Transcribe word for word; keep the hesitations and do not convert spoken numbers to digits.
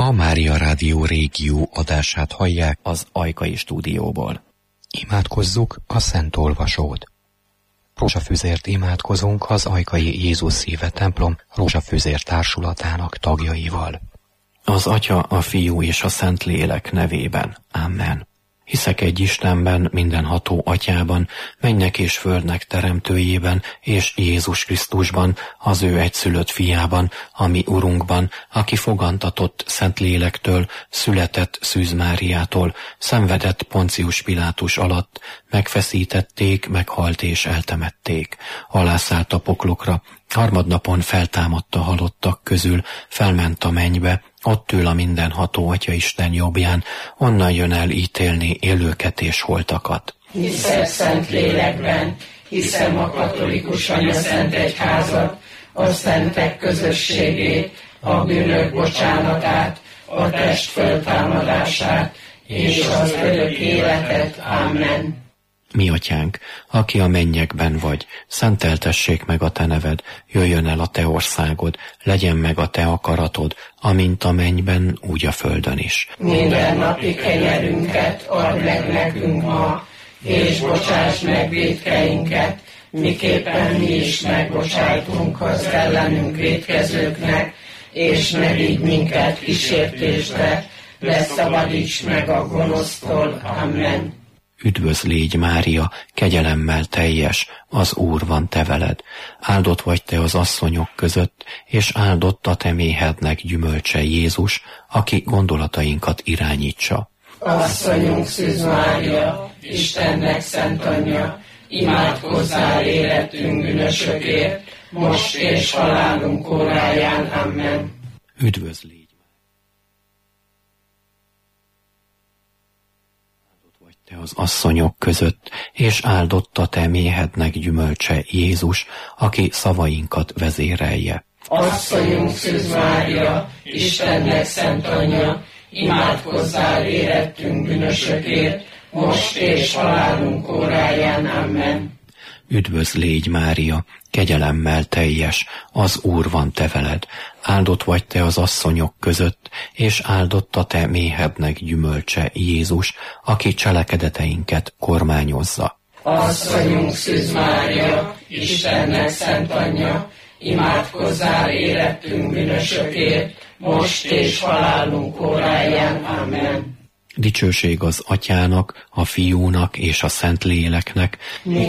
A Mária Rádió Régió adását hallják az Ajkai stúdióból. Imádkozzuk a Szent Olvasót. Rózsafüzért imádkozunk az Ajkai Jézus Szíve templom Rózsafüzér társulatának tagjaival. Az Atya, a Fiú és a Szentlélek nevében. Amen. Hiszek egy Istenben, mindenható Atyában, mennynek és földnek teremtőjében, és Jézus Krisztusban, az ő egyszülött fiában, a mi Urunkban, aki fogantatott Szentlélektől, született Szűz Máriától, szenvedett Poncius Pilátus alatt, megfeszítették, meghalt és eltemették. Alászállt a poklokra, harmadnapon feltámadt a halottak közül, felment a mennybe, ott ül a mindenható Atya Isten jobbján, onnan jön el ítélni élőket és holtakat. Hiszek Szentlélekben, hiszem a katolikus anyaszent egyházat, a szentek közösségét, a bűnök bocsánatát, a test föltámadását és az örök életet. Amen. Mi Atyánk, aki a mennyekben vagy, szenteltessék meg a te neved, jöjjön el a te országod, legyen meg a te akaratod, amint a mennyben, úgy a földön is. Minden napi kenyerünket add meg nekünk ma, és bocsáss meg vétkeinket, miképpen mi is megbocsájtunk az ellenünk vétkezőknek, és ne vigy minket kísértésbe, de szabadíts meg a gonosztól. Amen. Üdvözl légy, Mária, kegyelemmel teljes, az Úr van te veled. Áldott vagy te az asszonyok között, és áldott a te méhednek gyümölcse Jézus, aki gondolatainkat irányítsa. Asszonyunk Szűz Mária, Istennek szent anyja, imádkozzál életünk bűnösökért, most és halálunk óráján. Amen. Üdvözl légy. Te az asszonyok között, és áldott a te méhednek gyümölcse Jézus, aki szavainkat vezérelje. Asszonyunk Szűz Mária, Istennek szent anyja, imádkozzál érettünk bűnösökért, most és halálunk óráján. Amen. Üdvözl légy, Mária, kegyelemmel teljes, az Úr van te veled. Áldott vagy te az asszonyok között, és áldott a te méhednek gyümölcse Jézus, aki cselekedeteinket kormányozza. Asszonyunk Szűz Mária, Istennek szent anyja, imádkozzál érettünk bűnösökért, most és halálunk óráján. Amen. Dicsőség az Atyának, a Fiúnak és a Szentléleknek,